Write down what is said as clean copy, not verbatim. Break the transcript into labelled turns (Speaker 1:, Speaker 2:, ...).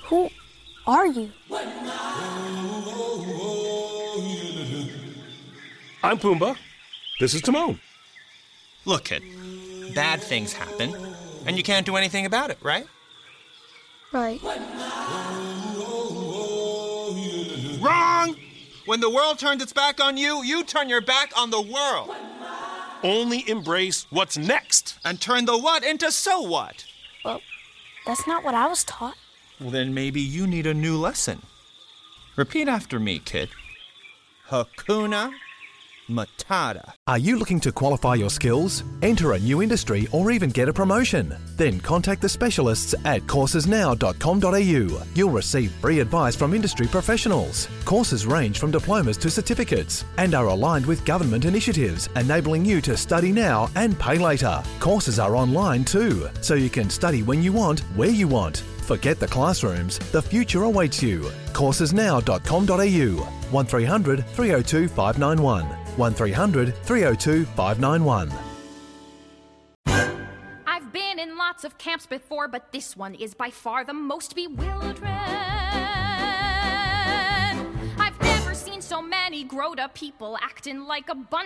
Speaker 1: Who are you?
Speaker 2: I'm Pumbaa. This is Timon.
Speaker 3: Look, kid, bad things happen, and you can't do anything about it, right?
Speaker 1: Right.
Speaker 3: Wrong! When the world turns its back on you, you turn your back on the world.
Speaker 2: Only embrace what's next.
Speaker 3: And turn the what into so what?
Speaker 1: Well, that's not what I was taught.
Speaker 3: Well, then maybe you need a new lesson. Repeat after me, kid. Hakuna Matata.
Speaker 4: Are you looking to qualify your skills, enter a new industry, or even get a promotion? Then contact the specialists at coursesnow.com.au. You'll receive free advice from industry professionals. Courses range from diplomas to certificates and are aligned with government initiatives, enabling you to study now and pay later. Courses are online too, so you can study when you want, where you want. Forget the classrooms, the future awaits you. Coursesnow.com.au 1300 302 591 1300 302 591.
Speaker 5: I've been in lots of camps before, but this one is by far the most bewildering. I've never seen so many grown-up people acting like a bunch